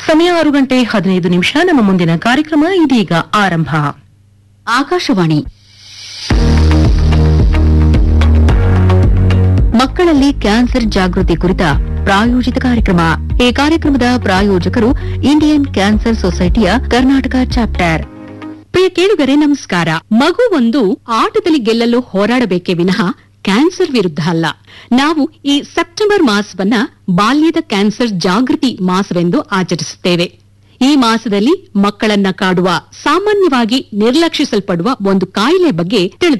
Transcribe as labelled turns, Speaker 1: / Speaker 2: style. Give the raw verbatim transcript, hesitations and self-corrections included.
Speaker 1: ಸಮಯ ಆರು ಗಂಟೆ ಹದಿನೈದು ನಿಮಿಷ. ನಮ್ಮ ಮುಂದಿನ ಕಾರ್ಯಕ್ರಮ ಇದೀಗ ಆರಂಭ.
Speaker 2: ಆಕಾಶವಾಣಿ ಮಕ್ಕಳಲ್ಲಿ ಕ್ಯಾನ್ಸರ್ ಜಾಗೃತಿ ಕುರಿತ ಪ್ರಾಯೋಜಿತ ಕಾರ್ಯಕ್ರಮ. ಈ ಕಾರ್ಯಕ್ರಮದ ಪ್ರಾಯೋಜಕರು ಇಂಡಿಯನ್ ಕ್ಯಾನ್ಸರ್ ಸೊಸೈಟಿಯ ಕರ್ನಾಟಕ ಚಾಪ್ಟರ್. ಪ್ರಿಯ ಕೇಳುಗರೆ, ನಮಸ್ಕಾರ. ಮಗು ಒಂದು ಆಟದಲ್ಲಿ ಗೆಲ್ಲಲು ಹೋರಾಡಬೇಕೇ ವಿನಃ ಕ್ಯಾನ್ಸರ್ ವಿರುದ್ಧ ಅಲ್ಲ. ನಾವು ಈ ಸೆಪ್ಟೆಂಬರ್ ಮಾಸವನ್ನ ಬಾಲ್ಯದ ಕ್ಯಾನ್ಸರ್ ಜಾಗೃತಿ ಮಾಸವೆಂದು ಆಚರಿಸುತ್ತೇವೆ. ಈ ಮಾಸದಲ್ಲಿ ಮಕ್ಕಳನ್ನ ಕಾಡುವ ಸಾಮಾನ್ಯವಾಗಿ ನಿರ್ಲಕ್ಷಿಸಲ್ಪಡುವ ಒಂದು ಕಾಯಿಲೆ ಬಗ್ಗೆ ತಿಳಿದು